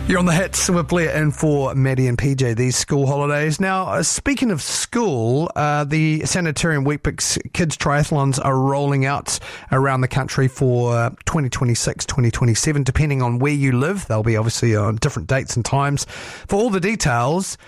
You're on the hits with Blair and for Maddie and PJ these school holidays. Now, speaking of school, the Sanitarium Weet-Bix Kids Triathlons are rolling out around the country for 2026, 2027, depending on where you live. They'll be obviously on different dates and times. For all the details,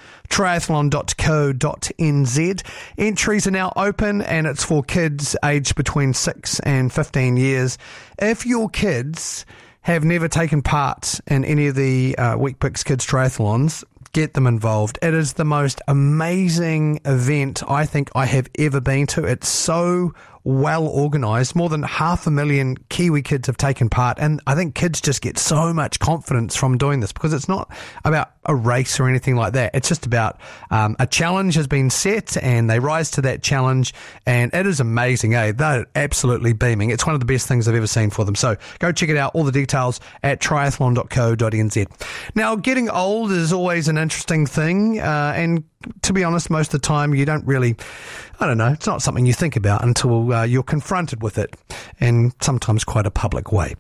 triathlon.co.nz. Entries are now open and it's for kids aged between 6 and 15 years. If your kids have never taken part in any of the Weet-Bix Kids Triathlons, get them involved. It is the most amazing event I think I have ever been to. It's so well organised. More than 500,000 Kiwi kids have taken part, and I think kids just get so much confidence from doing this because it's not about a race or anything like that. It's just about a challenge has been set and they rise to that challenge, and it is amazing. They're absolutely beaming. It's one of the best things I've ever seen for them. So go check it out. All the details at triathlon.co.nz. Now, getting old is always an interesting thing, and to be honest, most of the time you don't really, it's not something you think about until you're confronted with it, in sometimes quite a public way.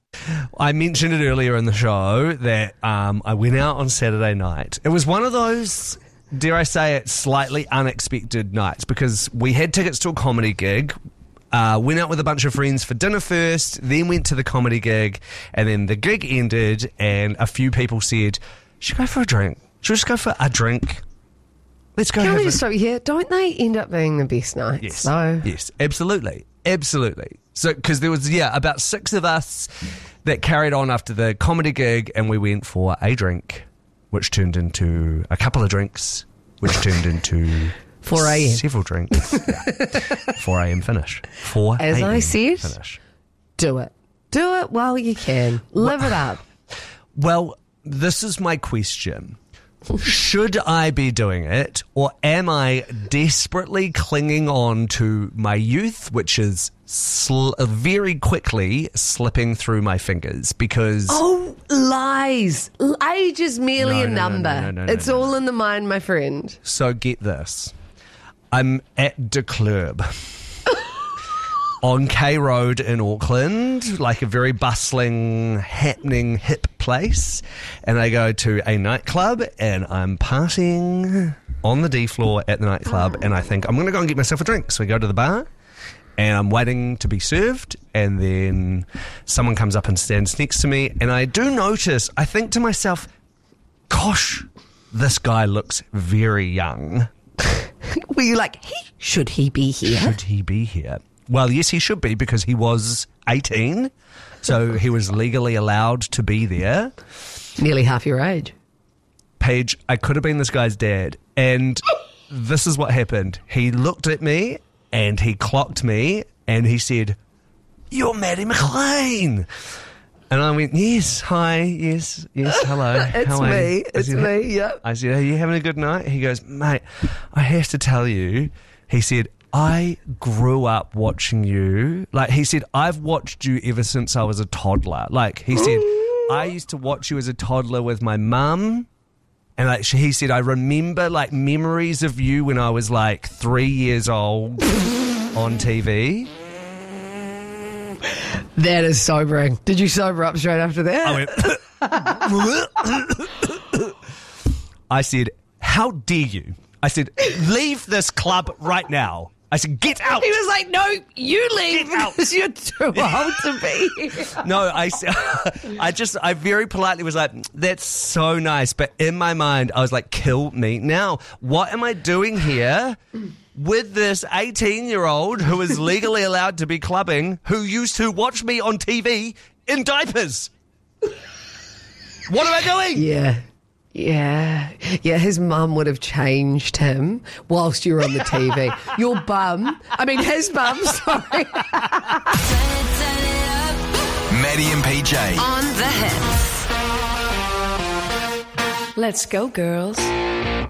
I mentioned it earlier in the show that I went out on Saturday night. It was one of those, dare I say it, slightly unexpected nights because we had tickets to a comedy gig. Went out with a bunch of friends for dinner first, then went to the comedy gig, and then the gig ended and a few people said, should we go for a drink? Should we just go for a drink? Let's go. Can we just stop you here? Don't they end up being the best nights? Yes, So. yes, absolutely. So, because there was, about 6 of us that carried on after the comedy gig, and we went for a drink, which turned into a couple of drinks, which turned into 4 a.m. several drinks. 4 a.m. finish. 4 As a.m. I said, finish. Do it. Do it while you can. Live it up. Well, this is my question. Should I be doing it, or am I desperately clinging on to my youth, which is very quickly slipping through my fingers? Because Oh, lies. Age is merely a number. no, It's all in the mind, my friend. So get this. I'm at De Club on K Road in Auckland, like a very bustling, happening, hip place. And I go to a nightclub and I'm partying on the D floor at the nightclub. And I think I'm going to go and get myself a drink. So I go to the bar and I'm waiting to be served. And then someone comes up and stands next to me. And I do notice, I think to myself, gosh, this guy looks very young. Were you like, should he be here? Should he be here? Well, yes, he should be because he was 18, so he was legally allowed to be there. Nearly half your age. Paige, I could have been this guy's dad, and this is what happened. He looked at me, and he clocked me, and he said, "You're Maddie McLean." And I went, yes, hi, yes, hello. It's me, yep. I said, are you having a good night? He goes, mate, I have to tell you, he said, I grew up watching you. Like, he said, I've watched you ever since I was a toddler. Like, he said, I used to watch you as a toddler with my mum. And like he said, I remember like memories of you when I was like 3 years old on TV. That is sobering. Did you sober up straight after that? I said, how dare you? I said, leave this club right now. I said, get out. He was like, no, you leave because you're too old to be here. No, I very politely was like, that's so nice. But in my mind, I was like, kill me now. What am I doing here with this 18-year-old who is legally allowed to be clubbing, who used to watch me on TV in diapers? What am I doing? Yeah, his mum would have changed him whilst you were on the TV. His bum, sorry. Maddie and PJ. On the hits. Let's go, girls.